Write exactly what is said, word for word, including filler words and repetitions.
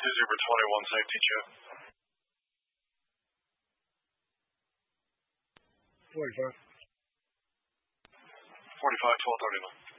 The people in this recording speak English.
two Zebra twenty-one, safety check. forty-five. forty-five, twelve thirty-nine.